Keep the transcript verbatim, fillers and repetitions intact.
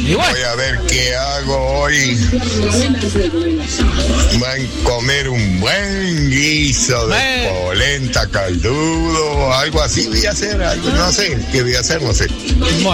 Y bueno. Voy a ver qué hago hoy. Van a comer un buen guiso de Eh. polenta, caldudo, algo así voy a hacer, algo, no sé, qué voy a hacer, no sé.